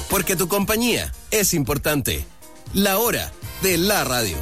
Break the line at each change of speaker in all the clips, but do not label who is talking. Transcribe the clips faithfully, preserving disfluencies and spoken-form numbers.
Porque tu compañía es importante. La hora de la radio.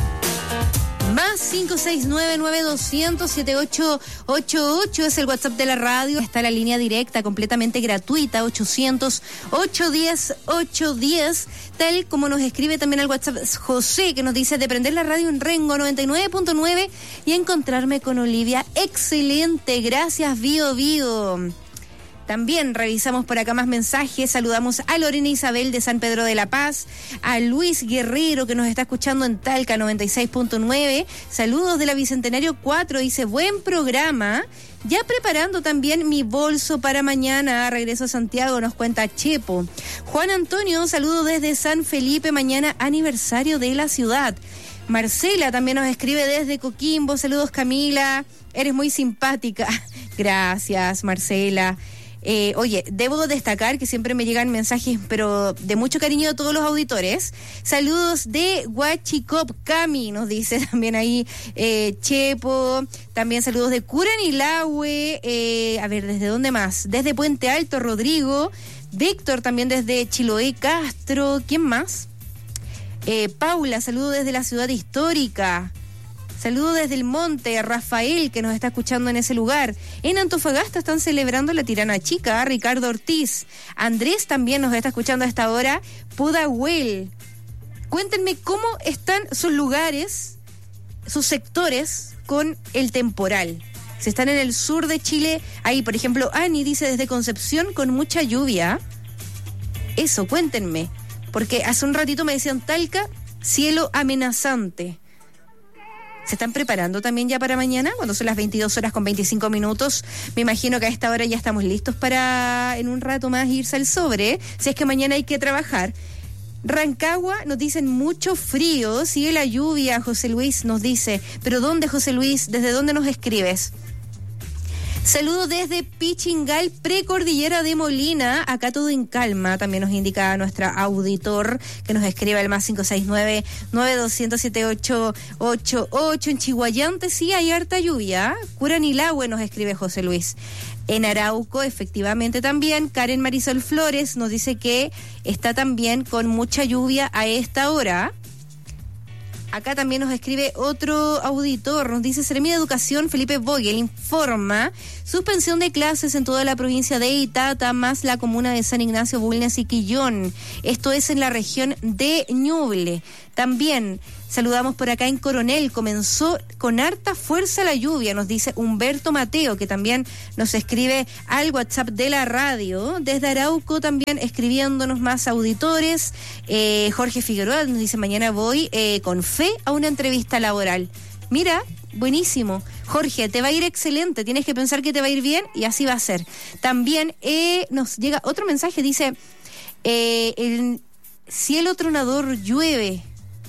Más cinco seis nueve nueve dos cero cero siete ocho ocho ocho es el WhatsApp de la radio. Está la línea directa completamente gratuita, ochocientos, ochocientos diez, ochocientos diez. Tal como nos escribe también al WhatsApp José, que nos dice de prender la radio en Rengo noventa y nueve punto nueve y encontrarme con Olivia. Excelente, gracias Bio Bio. También revisamos por acá más mensajes. Saludamos a Lorena Isabel de San Pedro de la Paz, a Luis Guerrero que nos está escuchando en Talca noventa y seis punto nueve. Saludos de la Bicentenario cuatro, dice buen programa. Ya preparando también mi bolso para mañana. Regreso a Santiago, nos cuenta Chepo. Juan Antonio, saludos desde San Felipe, mañana aniversario de la ciudad. Marcela también nos escribe desde Coquimbo. Saludos Camila, eres muy simpática. Gracias Marcela. Eh, oye, debo destacar que siempre me llegan mensajes, pero de mucho cariño de todos los auditores. Saludos de Huachicop, Cami, nos dice también ahí eh, Chepo. También saludos de Curanilahue. Eh, a ver, ¿desde dónde más? Desde Puente Alto, Rodrigo. Víctor también desde Chiloé, Castro. ¿Quién más? Eh, Paula, saludo desde la ciudad histórica. Saludo desde el monte, Rafael, que nos está escuchando en ese lugar. En Antofagasta están celebrando la Tirana Chica, Ricardo Ortiz. Andrés también nos está escuchando a esta hora. Pudahuel. Cuéntenme cómo están sus lugares, sus sectores con el temporal. Si están en el sur de Chile, ahí por ejemplo, Ani dice desde Concepción con mucha lluvia. Eso, cuéntenme. Porque hace un ratito me decían Talca, cielo amenazante. ¿Se están preparando también ya para mañana? Cuando son las veintidós horas con veinticinco minutos. Me imagino que a esta hora ya estamos listos para en un rato más irse al sobre. Si es que mañana hay que trabajar. Rancagua nos dicen mucho frío. Sigue la lluvia, José Luis nos dice. ¿Pero dónde, José Luis? ¿Desde dónde nos escribes? Saludos desde Pichingal, precordillera de Molina, acá todo en calma, también nos indica nuestra auditor que nos escribe al más cinco seis nueve nueve dos cero cero siete ocho ocho ocho. En Chihuayante sí hay harta lluvia. Curanilahue nos escribe José Luis. En Arauco, efectivamente también, Karen Marisol Flores nos dice que está también con mucha lluvia a esta hora. Acá también nos escribe otro auditor, nos dice Seremi de Educación, Felipe Vogel, informa suspensión de clases en toda la provincia de Itata, más la comuna de San Ignacio, Bulnes y Quillón. Esto es en la región de Ñuble. También saludamos por acá en Coronel, comenzó con harta fuerza la lluvia, nos dice Humberto Mateo, que también nos escribe al WhatsApp de la radio. Desde Arauco también escribiéndonos más auditores. Eh, Jorge Figueroa nos dice, mañana voy eh, con fe a una entrevista laboral. Mira, buenísimo. Jorge, te va a ir excelente, tienes que pensar que te va a ir bien y así va a ser. También eh, nos llega otro mensaje, dice, eh, el cielo tronador llueve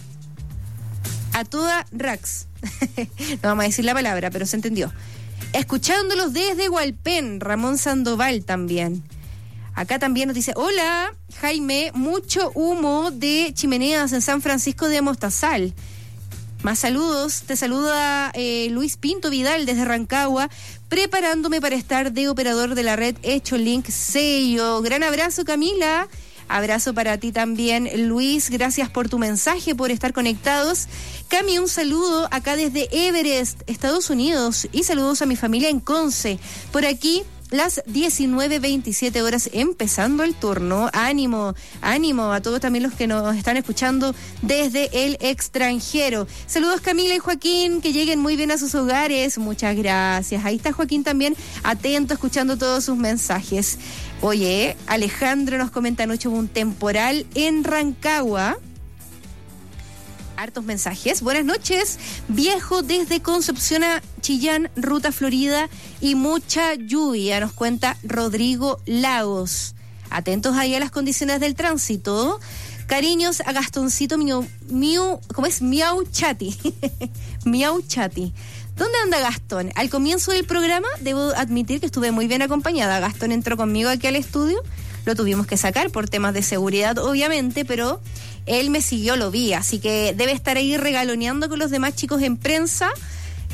a toda Rax. No vamos a decir la palabra, pero se entendió. Escuchándolos desde Hualpén, Ramón Sandoval también. Acá también nos dice, hola, Jaime, mucho humo de chimeneas en San Francisco de Mostazal. Más saludos, te saluda eh, Luis Pinto Vidal desde Rancagua, preparándome para estar de operador de la red Echolink Sello. Gran abrazo, Camila. Abrazo para ti también, Luis. Gracias por tu mensaje, por estar conectados. Cami, un saludo acá desde Everest, Estados Unidos. Y saludos a mi familia en Conce. Por aquí, las diecinueve veintisiete horas, empezando el turno. Ánimo, ánimo a todos también los que nos están escuchando desde el extranjero. Saludos Camila y Joaquín, que lleguen muy bien a sus hogares. Muchas gracias. Ahí está Joaquín también, atento, escuchando todos sus mensajes. Oye, Alejandro nos comenta, anoche hubo un temporal en Rancagua. Hartos mensajes. Buenas noches. Viejo desde Concepción a Chillán, ruta Florida y mucha lluvia, nos cuenta Rodrigo Lagos. Atentos ahí a las condiciones del tránsito. Cariños a Gastoncito Miau, Miau, ¿cómo es? Miau Chati. Miau Chati. ¿Dónde anda Gastón? Al comienzo del programa, debo admitir que estuve muy bien acompañada. Gastón entró conmigo aquí al estudio. Lo tuvimos que sacar por temas de seguridad, obviamente, pero él me siguió, lo vi. Así que debe estar ahí regaloneando con los demás chicos en prensa.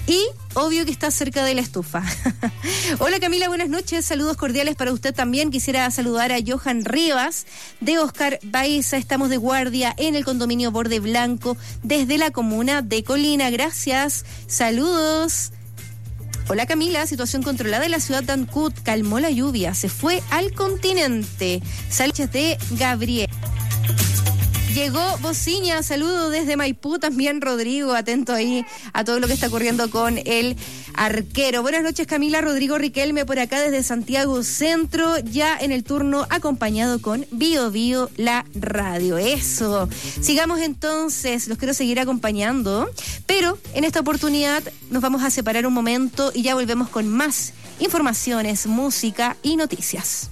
Y obvio que está cerca de la estufa. Hola Camila, buenas noches, saludos cordiales para usted también. Quisiera saludar a Johan Rivas de Oscar Baiza. Estamos de guardia en el condominio Borde Blanco desde la comuna de Colina. Gracias, saludos. Hola Camila, situación controlada en la ciudad de Ancud, calmó la lluvia, se fue al continente. Saludos de Gabriel. Llegó Bociña, saludo desde Maipú, también Rodrigo, atento ahí a todo lo que está ocurriendo con el arquero. Buenas noches Camila, Rodrigo Riquelme por acá desde Santiago Centro, ya en el turno acompañado con Bio Bio la radio. Eso, sigamos entonces, los quiero seguir acompañando, pero en esta oportunidad nos vamos a separar un momento y ya volvemos con más informaciones, música y noticias.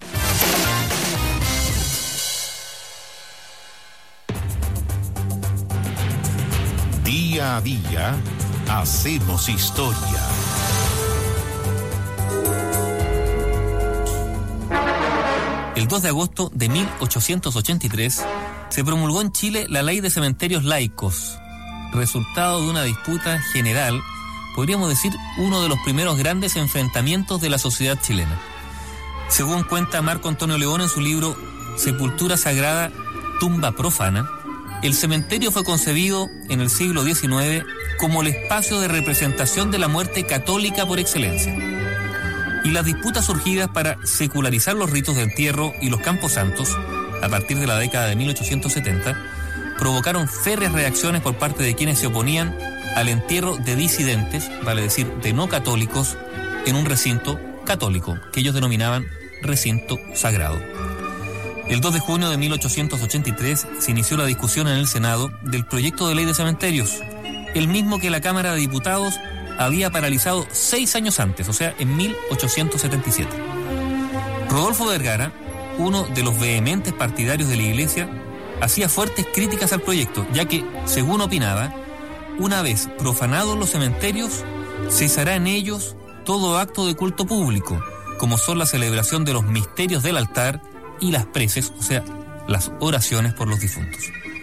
Día a día, hacemos historia.
El dos de agosto de mil ochocientos ochenta y tres se promulgó en Chile la Ley de Cementerios Laicos, resultado de una disputa general, podríamos decir uno de los primeros grandes enfrentamientos de la sociedad chilena. Según cuenta Marco Antonio León en su libro Sepultura Sagrada, Tumba Profana, el cementerio fue concebido en el siglo diecinueve como el espacio de representación de la muerte católica por excelencia. Y las disputas surgidas para secularizar los ritos de entierro y los camposantos, a partir de la década de mil ochocientos setenta, provocaron férreas reacciones por parte de quienes se oponían al entierro de disidentes, vale decir, de no católicos, en un recinto católico, que ellos denominaban recinto sagrado. El dos de junio de mil ochocientos ochenta y tres se inició la discusión en el Senado del proyecto de ley de cementerios, el mismo que la Cámara de Diputados había paralizado seis años antes, o sea, en mil ochocientos setenta y siete. Rodolfo Vergara, uno de los vehementes partidarios de la Iglesia, hacía fuertes críticas al proyecto, ya que, según opinaba, una vez profanados los cementerios, cesará en ellos todo acto de culto público, como son la celebración de los misterios del altar y las preces, o sea, las oraciones por los difuntos.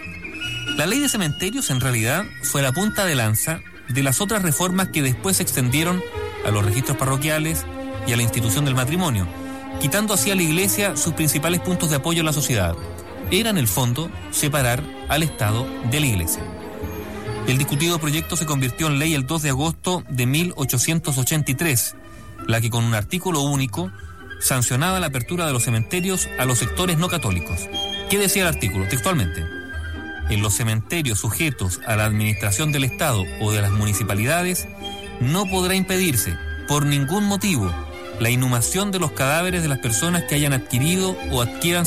La ley de cementerios en realidad fue la punta de lanza de las otras reformas que después se extendieron a los registros parroquiales y a la institución del matrimonio, quitando así a la Iglesia sus principales puntos de apoyo en la sociedad. Era en el fondo separar al Estado de la Iglesia. El discutido proyecto se convirtió en ley el dos de agosto de mil ochocientos ochenta y tres, la que con un artículo único sancionaba la apertura de los cementerios a los sectores no católicos. ¿Qué decía el artículo? Textualmente: en los cementerios sujetos a la administración del Estado o de las municipalidades no podrá impedirse, por ningún motivo, la inhumación de los cadáveres de las personas que hayan adquirido o adquieran